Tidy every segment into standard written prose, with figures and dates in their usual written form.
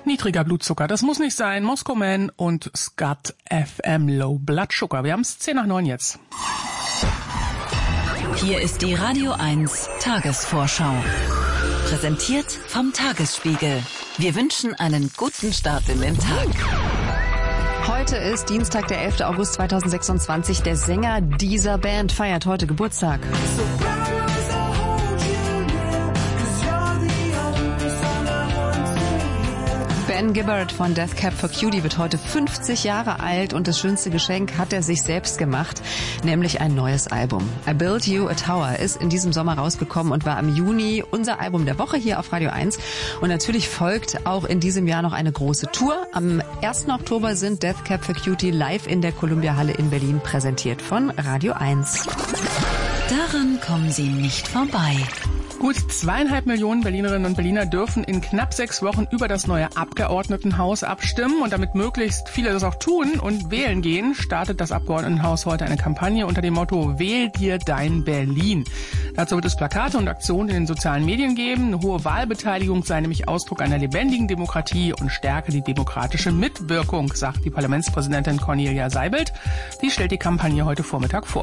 Niedriger Blutzucker, das muss nicht sein. Moscow Man und Scott FM Low Blood Sugar. Wir haben es 8:10 jetzt. Hier ist die Radio 1 Tagesvorschau. Präsentiert vom Tagesspiegel. Wir wünschen einen guten Start in den Tag. Heute ist Dienstag, der 11. August 2026. Der Sänger dieser Band feiert heute Geburtstag. Ben Gibbard von Death Cab for Cutie wird heute 50 Jahre alt und das schönste Geschenk hat er sich selbst gemacht, nämlich ein neues Album. I Built You a Tower ist in diesem Sommer rausgekommen und war im Juni unser Album der Woche hier auf Radio 1. Und natürlich folgt auch in diesem Jahr noch eine große Tour. Am 1. Oktober sind Death Cab for Cutie live in der Columbia Halle in Berlin, präsentiert von Radio 1. Daran kommen Sie nicht vorbei. Gut 2,5 Millionen Berlinerinnen und Berliner dürfen in knapp 6 Wochen über das neue Abgeordnetenhaus abstimmen. Und damit möglichst viele das auch tun und wählen gehen, startet das Abgeordnetenhaus heute eine Kampagne unter dem Motto Wähl dir dein Berlin. Dazu wird es Plakate und Aktionen in den sozialen Medien geben. Eine hohe Wahlbeteiligung sei nämlich Ausdruck einer lebendigen Demokratie und stärke die demokratische Mitwirkung, sagt die Parlamentspräsidentin Cornelia Seibelt. Die stellt die Kampagne heute Vormittag vor.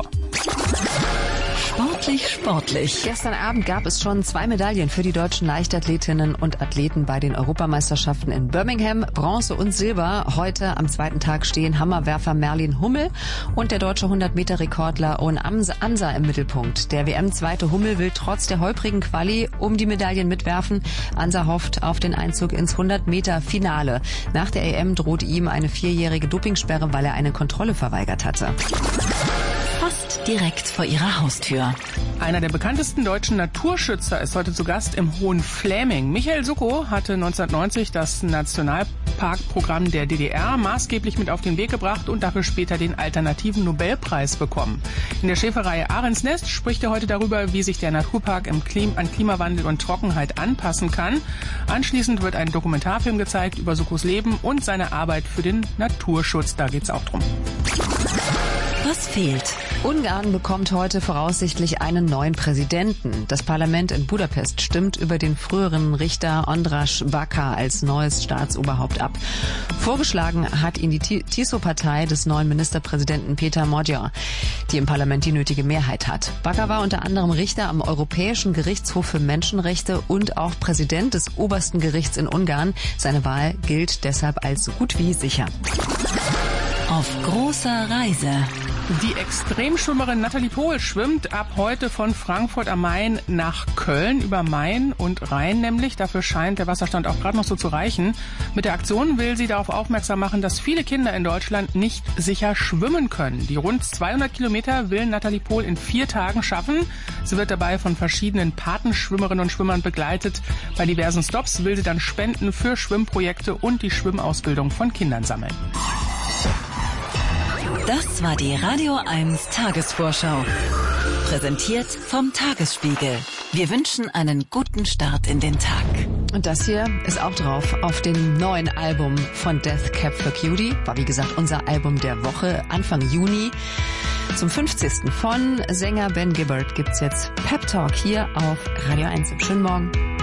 Sportlich. Gestern Abend gab es schon 2 Medaillen für die deutschen Leichtathletinnen und Athleten bei den Europameisterschaften in Birmingham. Bronze und Silber. Heute am zweiten Tag stehen Hammerwerfer Merlin Hummel und der deutsche 100-Meter-Rekordler Owen Ansa im Mittelpunkt. Der WM-Zweite Hummel will trotz der holprigen Quali um die Medaillen mitwerfen. Ansa hofft auf den Einzug ins 100-Meter-Finale. Nach der EM droht ihm eine 4-jährige Dopingsperre, weil er eine Kontrolle verweigert hatte. Fast direkt vor Ihrer Haustür. Einer der bekanntesten deutschen Naturschützer ist heute zu Gast im Hohenfläming. Michael Suckow hatte 1990 das Nationalparkprogramm der DDR maßgeblich mit auf den Weg gebracht und dafür später den alternativen Nobelpreis bekommen. In der Schäferreihe Ahrensnest spricht er heute darüber, wie sich der Naturpark an Klimawandel und Trockenheit anpassen kann. Anschließend wird ein Dokumentarfilm gezeigt über Suckows Leben und seine Arbeit für den Naturschutz. Da geht's auch drum. Was fehlt? Ungarn bekommt heute voraussichtlich einen neuen Präsidenten. Das Parlament in Budapest stimmt über den früheren Richter András Baka als neues Staatsoberhaupt ab. Vorgeschlagen hat ihn die TISO-Partei des neuen Ministerpräsidenten Peter Magyar, die im Parlament die nötige Mehrheit hat. Baka war unter anderem Richter am Europäischen Gerichtshof für Menschenrechte und auch Präsident des obersten Gerichts in Ungarn. Seine Wahl gilt deshalb als so gut wie sicher. Auf großer Reise. Die Extremschwimmerin Nathalie Pohl schwimmt ab heute von Frankfurt am Main nach Köln über Main und Rhein nämlich. Dafür scheint der Wasserstand auch gerade noch so zu reichen. Mit der Aktion will sie darauf aufmerksam machen, dass viele Kinder in Deutschland nicht sicher schwimmen können. Die rund 200 Kilometer will Nathalie Pohl in 4 Tagen schaffen. Sie wird dabei von verschiedenen Patenschwimmerinnen und Schwimmern begleitet. Bei diversen Stops will sie dann Spenden für Schwimmprojekte und die Schwimmausbildung von Kindern sammeln. Das war die Radio 1 Tagesvorschau. Präsentiert vom Tagesspiegel. Wir wünschen einen guten Start in den Tag. Und das hier ist auch drauf auf dem neuen Album von Death Cab for Cutie. War wie gesagt unser Album der Woche Anfang Juni. Zum 50. von Sänger Ben Gibbard gibt's jetzt Pep Talk hier auf Radio 1. Schönen Morgen.